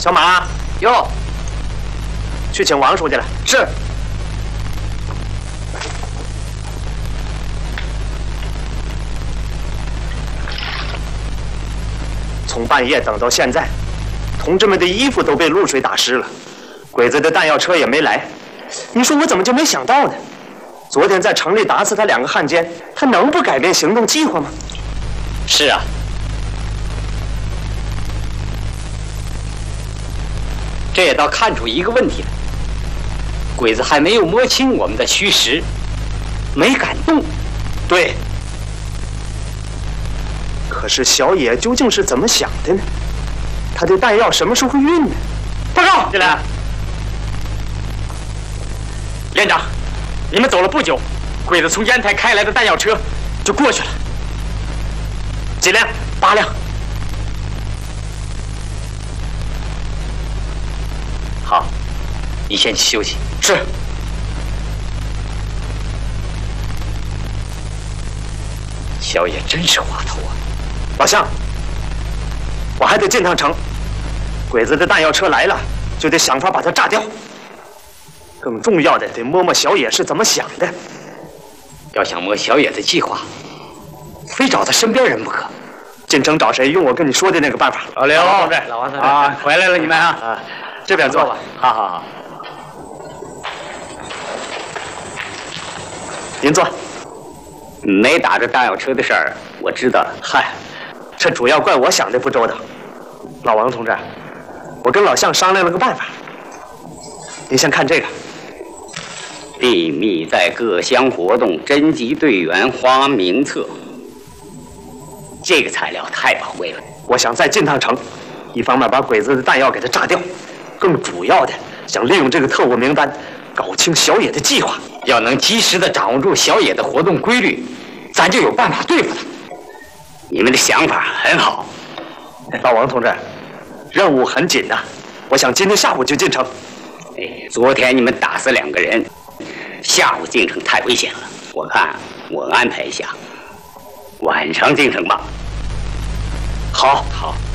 小马， 哟， 去请王书记来。 是。 从半夜等到现在，同志们的衣服都被露水打湿了，鬼子的弹药车也没来。你说我怎么就没想到呢？昨天在城里打死他2个汉奸，他能不改变行动计划吗？ 是啊。这也倒看出一个问题来，鬼子还没有摸清我们的虚实，没敢动。 对。可是小野究竟是怎么想的呢？他的弹药什么时候运呢？ 报告，进来。 连长，你们走了不久，鬼子从烟台开来的弹药车就过去了。 几辆？8辆。 好，你先去休息。 是。 小野真是滑头啊！ 老乡，我还得进趟城。鬼子的弹药车来了，就得想法把它炸掉。更重要的，得摸摸小野是怎么想的。 要想摸小野的计划，非找他身边人不可。 进城找谁？用我跟你说的那个办法。 老刘同志，老王同志啊，回来了，你们啊。 啊，这边坐吧。 好好好。 您坐。 没打着弹药车的事儿，我知道了。 嗨，这主要怪我想的不周到。老王同志，我跟老向商量了个办法。您先看这个。 秘密在各乡活动征集队员花名册。这个材料太宝贵了。 我想再进趟城，一方面把鬼子的弹药给它炸掉，更主要的想利用这个特务名单，搞清小野的计划。 要能及时的掌握住小野的活动规律，咱就有办法对付他。你们的想法很好。 老王同志，任务很紧呐，我想今天下午就进城。 昨天你们打死2个人，下午进城太危险了。我看我安排一下，晚上进城吧。 好。 好。